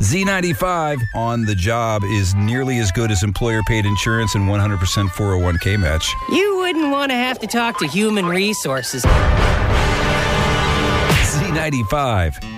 Z95 on the job is nearly as good as employer-paid insurance and 100% 401k match. You wouldn't want to have to talk to human resources. Z95.